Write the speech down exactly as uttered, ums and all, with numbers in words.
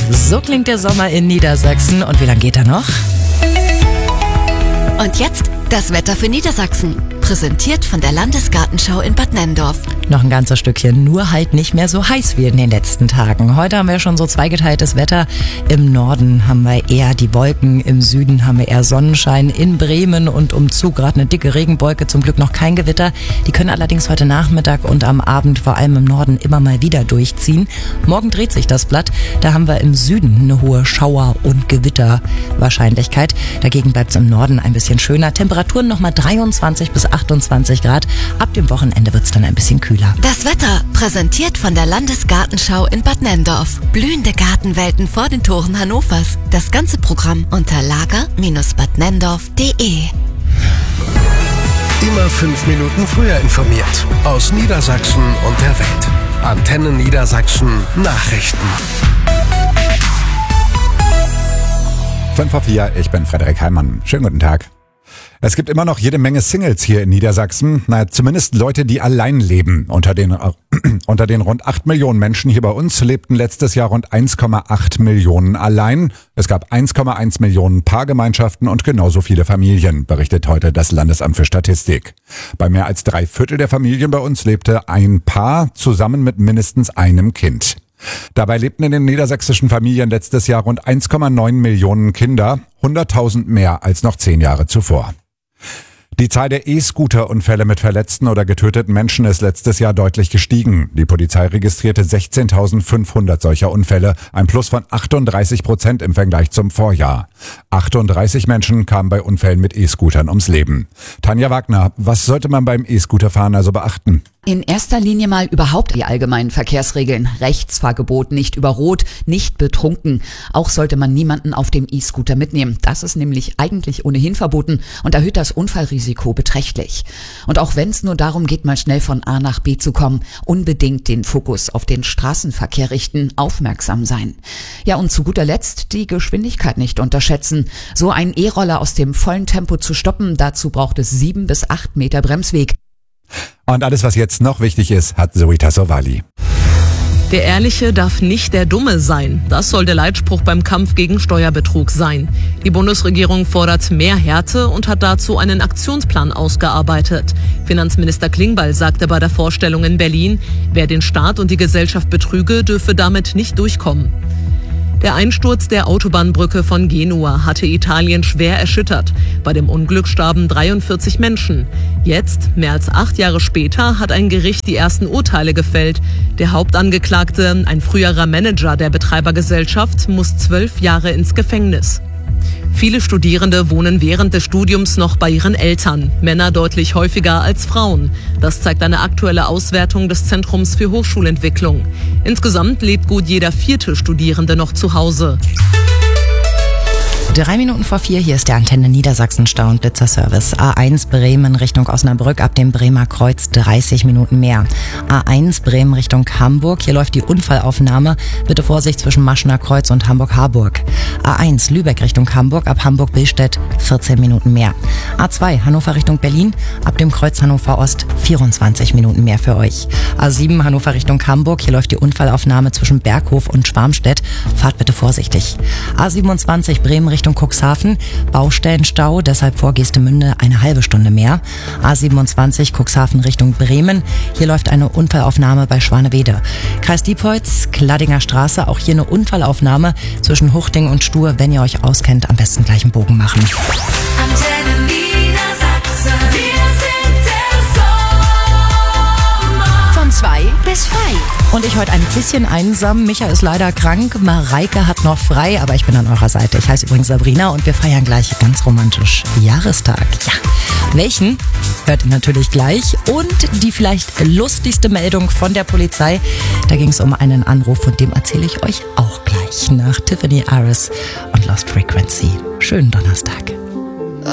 So klingt der Sommer in Niedersachsen. Und wie lange geht er noch? Und jetzt das Wetter für Niedersachsen. Präsentiert von der Landesgartenschau in Bad Nenndorf. Noch ein ganzes Stückchen, nur halt nicht mehr so heiß wie in den letzten Tagen. Heute haben wir schon so zweigeteiltes Wetter. Im Norden haben wir eher die Wolken, im Süden haben wir eher Sonnenschein. In Bremen und umzu gerade eine dicke Regenwolke, zum Glück noch kein Gewitter. Die können allerdings heute Nachmittag und am Abend vor allem im Norden immer mal wieder durchziehen. Morgen dreht sich das Blatt. Da haben wir im Süden eine hohe Schauer- und Gewitterwahrscheinlichkeit. Dagegen bleibt es im Norden ein bisschen schöner. Temperaturen nochmal dreiundzwanzig bis achtundzwanzig Grad. Ab dem Wochenende wird es dann ein bisschen kühler. Das Wetter präsentiert von der Landesgartenschau in Bad Nenndorf. Blühende Gartenwelten vor den Toren Hannovers. Das ganze Programm unter lager Bindestrich bad nenndorf punkt de. Immer fünf Minuten früher informiert. Aus Niedersachsen und der Welt. Antenne Niedersachsen Nachrichten. fünf vor vier, ich bin Frederik Heimann. Schönen guten Tag. Es gibt immer noch jede Menge Singles hier in Niedersachsen. Na, zumindest Leute, die allein leben. Unter den, äh, unter den rund acht Millionen Menschen hier bei uns lebten letztes Jahr rund eins Komma acht Millionen allein. Es gab eins Komma eins Millionen Paargemeinschaften und genauso viele Familien, berichtet heute das Landesamt für Statistik. Bei mehr als drei Viertel der Familien bei uns lebte ein Paar zusammen mit mindestens einem Kind. Dabei lebten in den niedersächsischen Familien letztes Jahr rund eins Komma neun Millionen Kinder, hunderttausend mehr als noch zehn Jahre zuvor. Die Zahl der E-Scooter-Unfälle mit verletzten oder getöteten Menschen ist letztes Jahr deutlich gestiegen. Die Polizei registrierte sechzehntausendfünfhundert solcher Unfälle, ein Plus von achtunddreißig Prozent im Vergleich zum Vorjahr. achtunddreißig Menschen kamen bei Unfällen mit E-Scootern ums Leben. Tanja Wagner, was sollte man beim E-Scooterfahren also beachten? In erster Linie mal überhaupt die allgemeinen Verkehrsregeln. Rechtsfahrgebot, nicht über Rot, nicht betrunken. Auch sollte man niemanden auf dem E-Scooter mitnehmen. Das ist nämlich eigentlich ohnehin verboten und erhöht das Unfallrisiko beträchtlich. Und auch wenn es nur darum geht, mal schnell von A nach B zu kommen, unbedingt den Fokus auf den Straßenverkehr richten, aufmerksam sein. Ja, und zu guter Letzt die Geschwindigkeit nicht unterschätzen. So einen E-Roller aus dem vollen Tempo zu stoppen, dazu braucht es sieben bis acht Meter Bremsweg. Und alles, was jetzt noch wichtig ist, hat Zoe Tassovali. Der Ehrliche darf nicht der Dumme sein. Das soll der Leitspruch beim Kampf gegen Steuerbetrug sein. Die Bundesregierung fordert mehr Härte und hat dazu einen Aktionsplan ausgearbeitet. Finanzminister Klingbeil sagte bei der Vorstellung in Berlin, wer den Staat und die Gesellschaft betrüge, dürfe damit nicht durchkommen. Der Einsturz der Autobahnbrücke von Genua hatte Italien schwer erschüttert. Bei dem Unglück starben dreiundvierzig Menschen. Jetzt, mehr als acht Jahre später, hat ein Gericht die ersten Urteile gefällt. Der Hauptangeklagte, ein früherer Manager der Betreibergesellschaft, muss zwölf Jahre ins Gefängnis. Viele Studierende wohnen während des Studiums noch bei ihren Eltern, Männer deutlich häufiger als Frauen. Das zeigt eine aktuelle Auswertung des Zentrums für Hochschulentwicklung. Insgesamt lebt gut jeder vierte Studierende noch zu Hause. Drei Minuten vor vier, hier ist der Antenne Niedersachsen Stau- und Blitzerservice. A eins Bremen Richtung Osnabrück ab dem Bremer Kreuz dreißig Minuten mehr. A eins Bremen Richtung Hamburg, hier läuft die Unfallaufnahme. Bitte Vorsicht zwischen Maschener Kreuz und Hamburg-Harburg. A eins Lübeck Richtung Hamburg ab Hamburg-Billstedt vierzehn Minuten mehr. A zwei Hannover Richtung Berlin ab dem Kreuz Hannover Ost vierundzwanzig Minuten mehr für euch. A sieben Hannover Richtung Hamburg, hier läuft die Unfallaufnahme zwischen Berghof und Schwarmstedt. Fahrt bitte vorsichtig. A siebenundzwanzig Bremen Richtung Cuxhaven, Baustellenstau, deshalb vor Geestemünde eine halbe Stunde mehr. A siebenundzwanzig Cuxhaven Richtung Bremen, hier läuft eine Unfallaufnahme bei Schwanewede. Kreis Diepholz, Kladdinger Straße, auch hier eine Unfallaufnahme zwischen Huchting und Stur. Wenn ihr euch auskennt, am besten gleich einen Bogen machen. Antenne Niedersachsen, wir sind der Sommer. Von zwei bis frei. Und ich heute ein bisschen einsam. Micha ist leider krank, Mareike hat noch frei, aber ich bin an eurer Seite. Ich heiße übrigens Sabrina und wir feiern gleich ganz romantisch Jahrestag. Ja, welchen hört ihr natürlich gleich. Und die vielleicht lustigste Meldung von der Polizei, da ging es um einen Anruf, von dem erzähle ich euch auch gleich nach Tiffany Aris und Lost Frequency. Schönen Donnerstag.